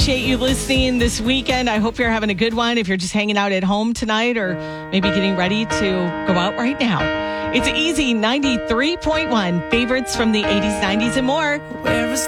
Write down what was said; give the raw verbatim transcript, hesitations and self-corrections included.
appreciate you listening this weekend. I hope you're having a good one. If you're just hanging out at home tonight or maybe getting ready to go out right now. It's Easy ninety-three point one. Favorites from the eighties, nineties, and more. Where is